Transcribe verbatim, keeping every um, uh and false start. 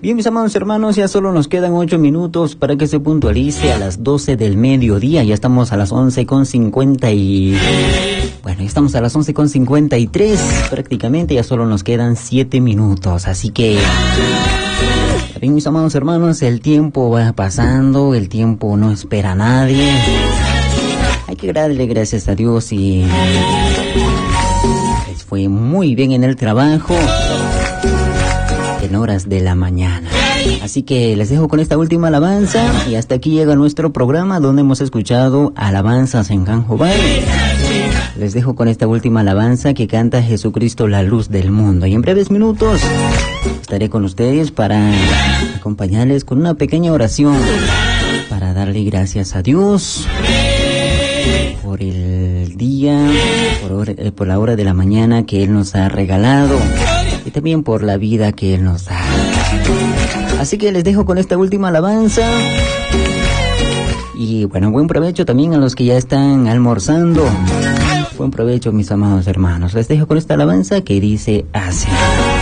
Bien, mis amados hermanos, ya solo nos quedan ocho minutos para que se puntualice a las doce del mediodía. Ya estamos a las once con cincuenta y... Bueno, ya estamos a las once con cincuenta y tres prácticamente, ya solo nos quedan siete minutos. Así que... Bien, mis amados hermanos, el tiempo va pasando, el tiempo no espera a nadie. Hay que darle gracias a Dios y... les fue muy bien en el trabajo. En horas de la mañana. Así que les dejo con esta última alabanza y hasta aquí llega nuestro programa donde hemos escuchado alabanzas en Canjobay. Les dejo con esta última alabanza que canta Jesucristo, la luz del mundo, y en breves minutos estaré con ustedes para acompañarles con una pequeña oración para darle gracias a Dios por el día, por, hora, por la hora de la mañana que Él nos ha regalado y también por la vida que Él nos da. Así que les dejo con esta última alabanza. Y bueno, buen provecho también a los que ya están almorzando. Buen provecho, mis amados hermanos. Les dejo con esta alabanza que dice así.